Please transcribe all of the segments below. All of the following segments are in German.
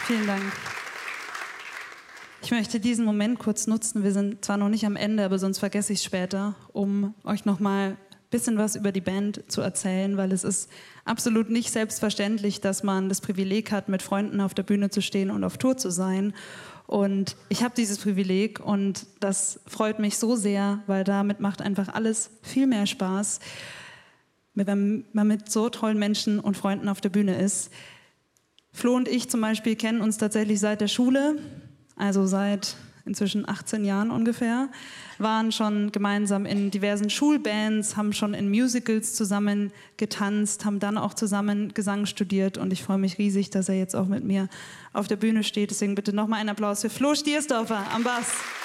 Vielen Dank. Ich möchte diesen Moment kurz nutzen. Wir sind zwar noch nicht am Ende, aber sonst vergesse ich es später, um euch noch mal ein bisschen was über die Band zu erzählen, weil es ist absolut nicht selbstverständlich, dass man das Privileg hat, mit Freunden auf der Bühne zu stehen und auf Tour zu sein. Und ich habe dieses Privileg und das freut mich so sehr, weil damit macht einfach alles viel mehr Spaß, wenn man mit so tollen Menschen und Freunden auf der Bühne ist. Flo und ich zum Beispiel kennen uns tatsächlich seit der Schule, also seit inzwischen 18 Jahren ungefähr, waren schon gemeinsam in diversen Schulbands, haben schon in Musicals zusammen getanzt, haben dann auch zusammen Gesang studiert und ich freue mich riesig, dass er jetzt auch mit mir auf der Bühne steht. Deswegen bitte nochmal einen Applaus für Flo Stiersdorfer am Bass.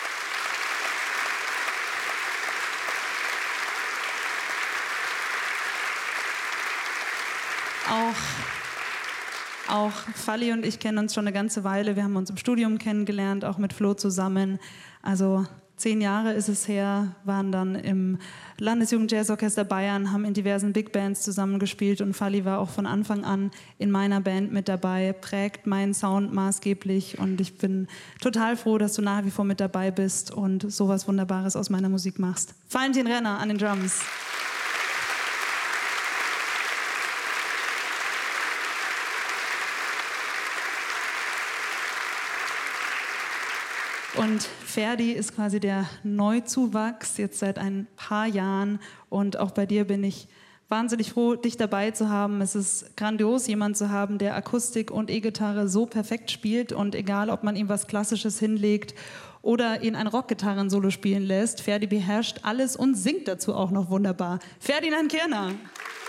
Auch Falli und ich kennen uns schon eine ganze Weile. Wir haben uns im Studium kennengelernt, auch mit Flo zusammen. Also 10 Jahre ist es her, waren dann im Landesjugendjazzorchester Bayern, haben in diversen Big Bands zusammengespielt und Falli war auch von Anfang an in meiner Band mit dabei, prägt meinen Sound maßgeblich und ich bin total froh, dass du nach wie vor mit dabei bist und sowas Wunderbares aus meiner Musik machst. Valentin Renner an den Drums. Und Ferdi ist quasi der Neuzuwachs, jetzt seit ein paar Jahren. Und auch bei dir bin ich wahnsinnig froh, dich dabei zu haben. Es ist grandios, jemanden zu haben, der Akustik und E-Gitarre so perfekt spielt. Und egal, ob man ihm was Klassisches hinlegt oder ihn ein Rockgitarren-Solo spielen lässt, Ferdi beherrscht alles und singt dazu auch noch wunderbar. Ferdinand Kirner.